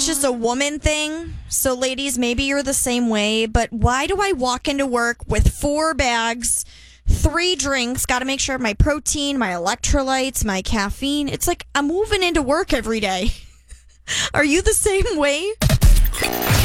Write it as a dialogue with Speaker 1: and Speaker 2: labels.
Speaker 1: it's just a woman thing. So, ladies, maybe you're the same way. But why do I walk into work with 4 bags, 3 drinks, got to make sure I have my protein, my electrolytes, my caffeine? It's like I'm moving into work every day. Are you the same way?